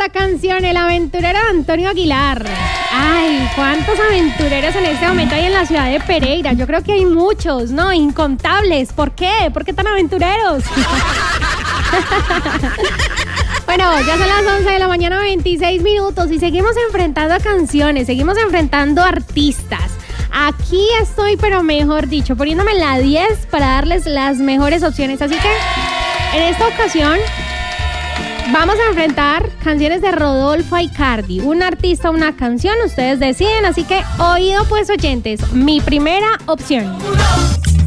esta canción, el aventurero Antonio Aguilar. Ay, ¿cuántos aventureros en este momento hay en la ciudad de Pereira? Yo creo que hay muchos, ¿no? Incontables. ¿Por qué? ¿Por qué tan aventureros? Bueno, ya son las 11 de la mañana, 26 minutos y seguimos enfrentando a canciones, seguimos enfrentando a artistas. Aquí estoy, pero mejor dicho, poniéndome en la 10 para darles las mejores opciones. Así que en esta ocasión vamos a enfrentar canciones de Rodolfo Aicardi. Un artista, una canción, ustedes deciden. Así que oído pues, oyentes, mi primera opción.